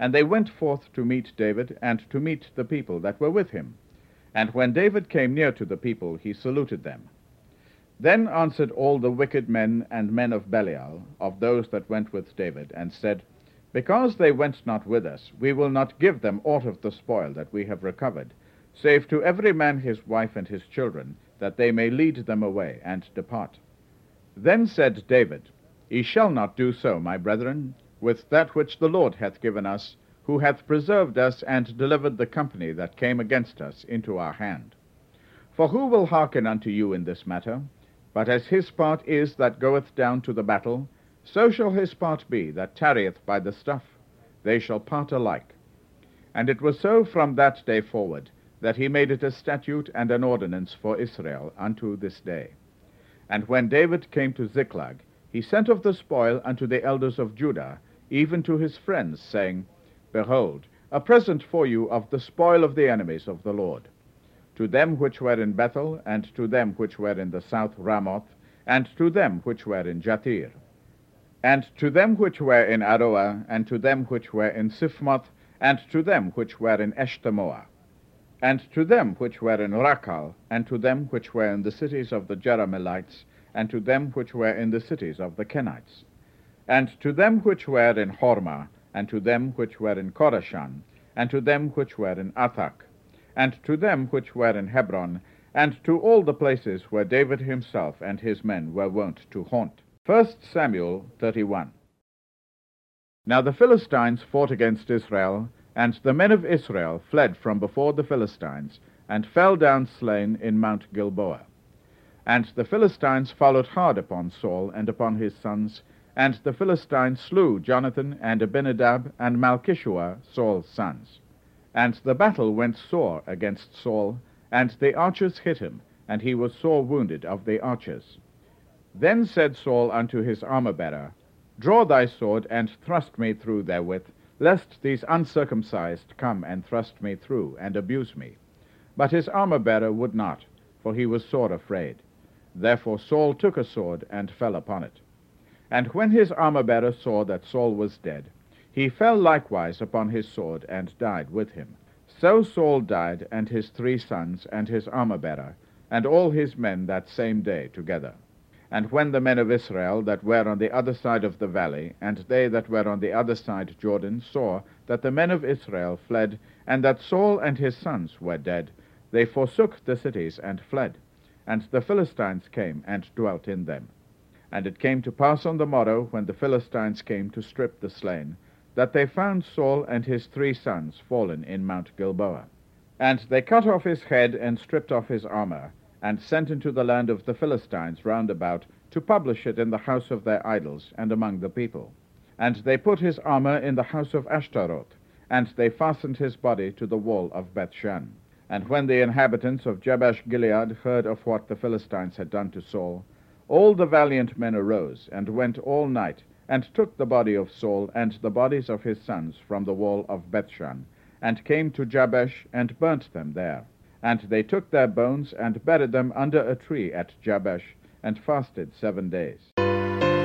And they went forth to meet David, and to meet the people that were with him. And when David came near to the people, he saluted them. Then answered all the wicked men and men of Belial, of those that went with David, and said, Because they went not with us, we will not give them aught of the spoil that we have recovered, save to every man his wife and his children, that they may lead them away, and depart. Then said David, Ye shall not do so, my brethren, with that which the Lord hath given us, who hath preserved us, and delivered the company that came against us into our hand. For who will hearken unto you in this matter? But as his part is that goeth down to the battle, so shall his part be that tarrieth by the stuff. They shall part alike. And it was so from that day forward, that he made it a statute and an ordinance for Israel unto this day. And when David came to Ziklag, he sent of the spoil unto the elders of Judah, even to his friends, saying, Behold, a present for you of the spoil of the enemies of the Lord. To them which were in Bethel, and to them which were in the south Ramoth, and to them which were in Jatir, and to them which were in Aroah, and to them which were in Siphmoth, and to them which were in Eshtemoa, and to them which were in Rakal, and to them which were in the cities of the Jerahmeelites, and to them which were in the cities of the Kenites, and to them which were in Hormah, and to them which were in Korashan, and to them which were in Athak, and to them which were in Hebron, and to all the places where David himself and his men were wont to haunt. 1 Samuel 31. Now the Philistines fought against Israel, and the men of Israel fled from before the Philistines, and fell down slain in Mount Gilboa. And the Philistines followed hard upon Saul and upon his sons, and the Philistines slew Jonathan and Abinadab and Malchishua, Saul's sons. And the battle went sore against Saul, and the archers hit him, and he was sore wounded of the archers. Then said Saul unto his armor-bearer, Draw thy sword, and thrust me through therewith, lest these uncircumcised come and thrust me through, and abuse me. But his armor-bearer would not, for he was sore afraid. Therefore Saul took a sword, and fell upon it. And when his armor-bearer saw that Saul was dead, he fell likewise upon his sword, and died with him. So Saul died, and his 3 sons, and his armor-bearer, and all his men that same day together. And when the men of Israel that were on the other side of the valley, and they that were on the other side Jordan, saw that the men of Israel fled, and that Saul and his sons were dead, they forsook the cities and fled. And the Philistines came and dwelt in them. And it came to pass on the morrow, when the Philistines came to strip the slain, that they found Saul and his 3 sons fallen in Mount Gilboa. And they cut off his head, and stripped off his armor, and sent into the land of the Philistines round about, to publish it in the house of their idols, and among the people. And they put his armor in the house of Ashtaroth, and they fastened his body to the wall of Bethshan. And when the inhabitants of Jabesh-Gilead heard of what the Philistines had done to Saul, all the valiant men arose, and went all night, and took the body of Saul and the bodies of his sons from the wall of Bethshan, and came to Jabesh, and burnt them there. And they took their bones, and buried them under a tree at Jabesh, and fasted 7 days.